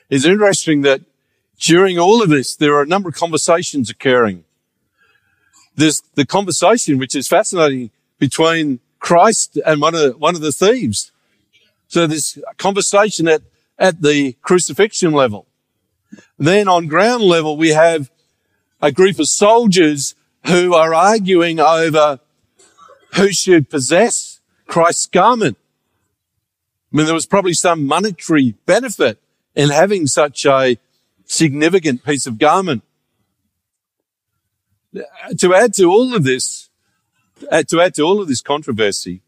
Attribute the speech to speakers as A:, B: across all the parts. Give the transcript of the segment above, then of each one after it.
A: It's interesting that during all of this, there are a number of conversations occurring. There's the conversation, which is fascinating, between Christ and one of the thieves. So there's a conversation at the crucifixion level. Then on ground level, we have a group of soldiers who are arguing over who should possess Christ's garment. I mean, there was probably some monetary benefit in having such a significant piece of garment. To add to all of this controversy,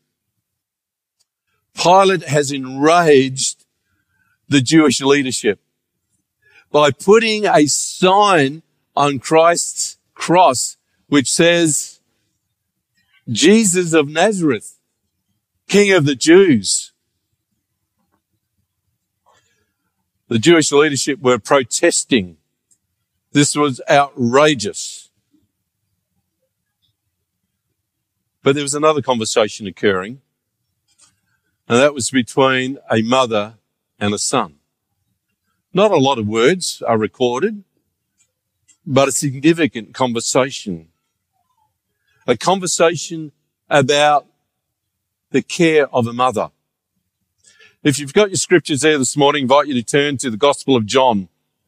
A: Pilate has enraged the Jewish leadership by putting a sign on Christ's cross which says, Jesus of Nazareth, King of the Jews. The Jewish leadership were protesting. This was outrageous. But there was another conversation occurring, and that was between a mother and a son. Not a lot of words are recorded, but a significant conversation. A conversation about the care of a mother. If you've got your scriptures there this morning, I invite you to turn to the Gospel of John.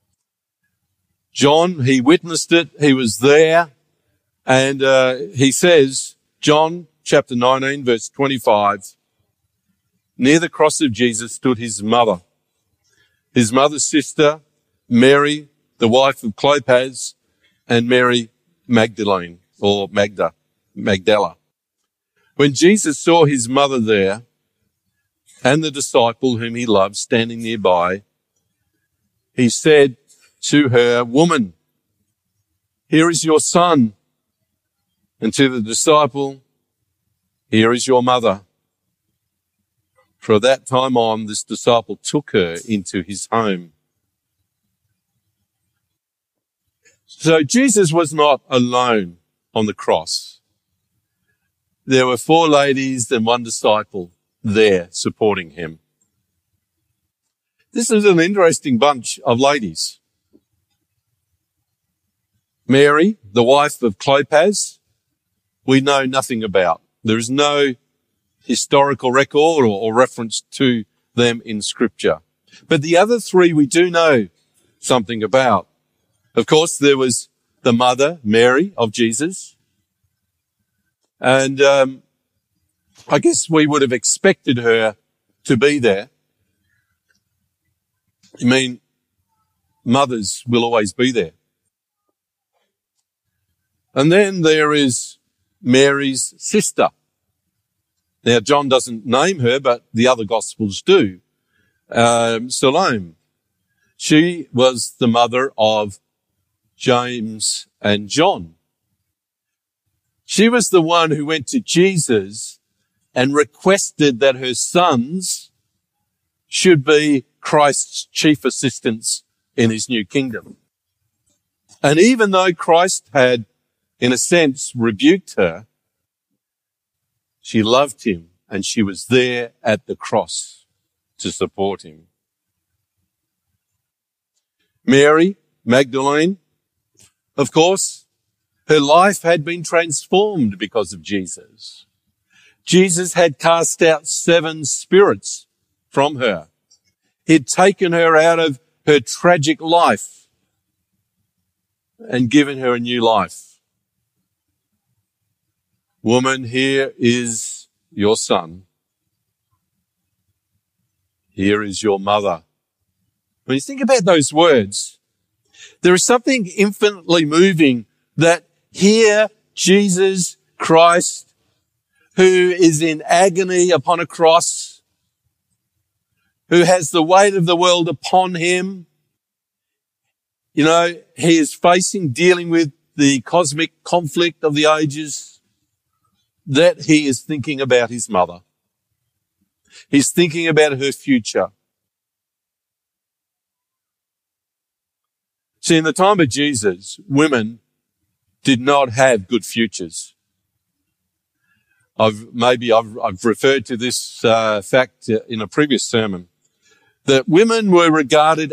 A: John, he witnessed it, he was there, and he says, John chapter 19, verse 25, near the cross of Jesus stood his mother's sister, Mary, the wife of Clopas, and Mary Magdalene, or Magdala. When Jesus saw his mother there and the disciple whom he loved standing nearby, he said to her, "Woman, here is your son." And to the disciple, "Here is your mother." From that time on, this disciple took her into his home. So Jesus was not alone on the cross. There were 4 ladies and 1 disciple there supporting him. This is an interesting bunch of ladies. Mary, the wife of Clopas, we know nothing about. There is no historical record or reference to them in Scripture. But the other 3 we do know something about. Of course, there was the mother, Mary, of Jesus. And I guess we would have expected her to be there. I mean, mothers will always be there. And then there is Mary's sister. Now, John doesn't name her, but the other Gospels do. Salome. She was the mother of James and John. She was the one who went to Jesus and requested that her sons should be Christ's chief assistants in his new kingdom. And even though Christ had, in a sense, rebuked her, she loved him and she was there at the cross to support him. Mary Magdalene, of course, her life had been transformed because of Jesus. Jesus had cast out 7 spirits from her. He'd taken her out of her tragic life and given her a new life. Woman, here is your son. Here is your mother. When you think about those words, there is something infinitely moving that here Jesus Christ, who is in agony upon a cross, who has the weight of the world upon him, he is dealing with the cosmic conflict of the ages, that he is thinking about his mother. He's thinking about her future. See, in the time of Jesus, women did not have good futures. I've referred to this fact in a previous sermon, that women were regarded